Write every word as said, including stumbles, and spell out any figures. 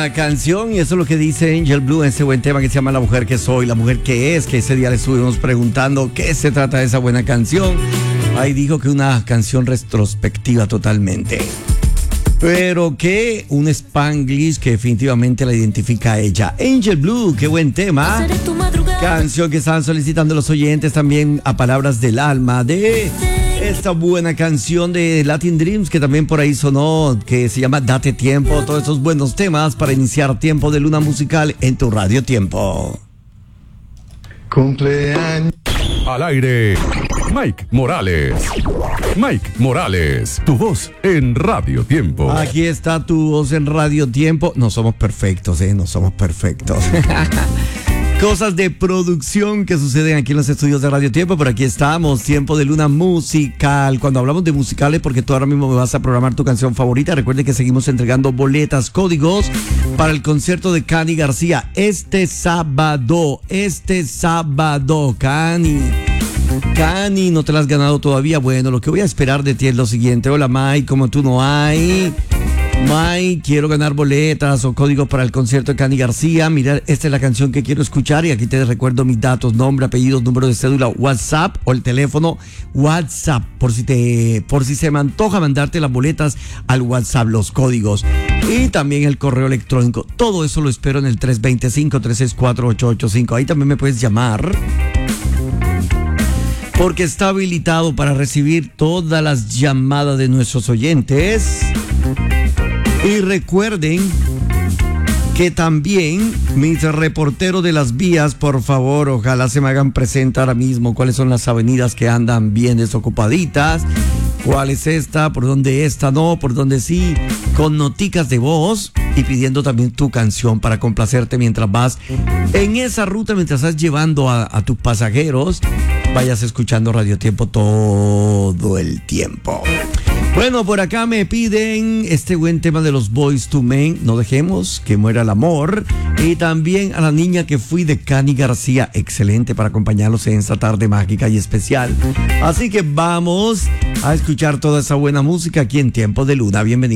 buena canción y eso es lo que dice Angel Blue en ese buen tema que se llama La Mujer que Soy, la mujer que es, que ese día le estuvimos preguntando qué se trata de esa buena canción. Ahí dijo que una canción retrospectiva totalmente. Pero que un Spanglish que definitivamente la identifica a ella. Angel Blue, qué buen tema. Canción que estaban solicitando los oyentes también a palabras del alma de esta buena canción de Latin Dreams que también por ahí sonó, que se llama Date Tiempo. Todos esos buenos temas para iniciar Tiempo de Luna Musical en tu Radio Tiempo. Cumpleaños. Al aire, Mike Morales. Mike Morales, tu voz en Radio Tiempo. Aquí está tu voz en Radio Tiempo. No somos perfectos, ¿eh? No somos perfectos. Cosas de producción que suceden aquí en los estudios de Radio Tiempo, pero aquí estamos, Tiempo de Luna Musical. Cuando hablamos de musicales, porque tú ahora mismo me vas a programar tu canción favorita, recuerde que seguimos entregando boletas, códigos para el concierto de Cani García este sábado, este sábado, Cani. Cani, ¿no te la has ganado todavía? Bueno, lo que voy a esperar de ti es lo siguiente. Hola, Mike, como tú no hay... Mike, quiero ganar boletas o códigos para el concierto de Cani García. Mira, esta es la canción que quiero escuchar y aquí te recuerdo mis datos, nombre, apellidos, número de cédula, WhatsApp o el teléfono WhatsApp, por si te, por si se me antoja mandarte las boletas al WhatsApp, los códigos y también el correo electrónico. Todo eso lo espero en el tres dos cinco, tres seis cuatro, ocho ocho cinco. Ahí también me puedes llamar, porque está habilitado para recibir todas las llamadas de nuestros oyentes. Y recuerden que también mis reporteros de las vías, por favor, ojalá se me hagan presente ahora mismo cuáles son las avenidas que andan bien desocupaditas, cuál es esta, por dónde esta no, por dónde sí, con noticas de voz y pidiendo también tu canción para complacerte mientras vas en esa ruta, mientras estás llevando a, a tus pasajeros, vayas escuchando Radio Tiempo todo el tiempo. Bueno, por acá me piden este buen tema de los Boyz two Men, No dejemos que muera el amor. Y también a la niña que fui de Cani García, excelente para acompañarlos en esta tarde mágica y especial. Así que vamos a escuchar toda esa buena música aquí en Tiempo de Luna. Bienvenidos.